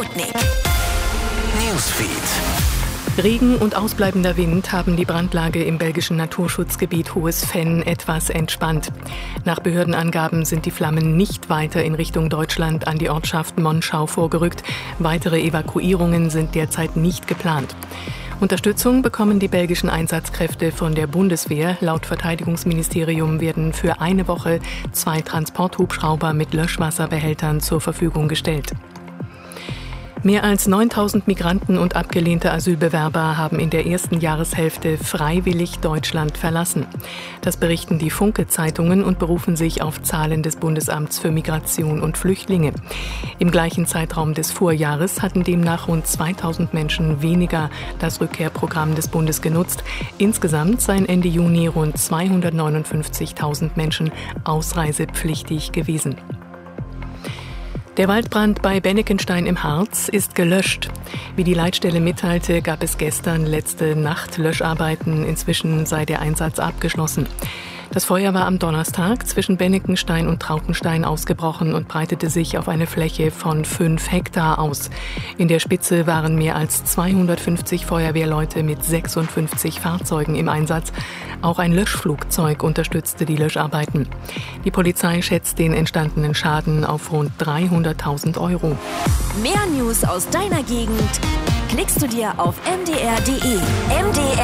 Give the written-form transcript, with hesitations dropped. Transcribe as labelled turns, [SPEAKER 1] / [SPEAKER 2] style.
[SPEAKER 1] Sputnik Newsfeed.
[SPEAKER 2] Regen und ausbleibender Wind haben die Brandlage im belgischen Naturschutzgebiet Hohes Venn etwas entspannt. Nach Behördenangaben sind die Flammen nicht weiter in Richtung Deutschland an die Ortschaft Monschau vorgerückt. Weitere Evakuierungen sind derzeit nicht geplant. Unterstützung bekommen die belgischen Einsatzkräfte von der Bundeswehr. Laut Verteidigungsministerium werden für eine Woche 2 Transporthubschrauber mit Löschwasserbehältern zur Verfügung gestellt. Mehr als 9.000 Migranten und abgelehnte Asylbewerber haben in der ersten Jahreshälfte freiwillig Deutschland verlassen. Das berichten die Funke-Zeitungen und berufen sich auf Zahlen des Bundesamts für Migration und Flüchtlinge. Im gleichen Zeitraum des Vorjahres hatten demnach rund 2.000 Menschen weniger das Rückkehrprogramm des Bundes genutzt. Insgesamt seien Ende Juni rund 259.000 Menschen ausreisepflichtig gewesen. Der Waldbrand bei Bennekenstein im Harz ist gelöscht. Wie die Leitstelle mitteilte, gab es gestern letzte Nacht Löscharbeiten. Inzwischen sei der Einsatz abgeschlossen. Das Feuer war am Donnerstag zwischen Bennekenstein und Trautenstein ausgebrochen und breitete sich auf eine Fläche von 5 Hektar aus. In der Spitze waren mehr als 250 Feuerwehrleute mit 56 Fahrzeugen im Einsatz. Auch ein Löschflugzeug unterstützte die Löscharbeiten. Die Polizei schätzt den entstandenen Schaden auf rund 300.000 €.
[SPEAKER 1] Mehr News aus deiner Gegend klickst du dir auf mdr.de.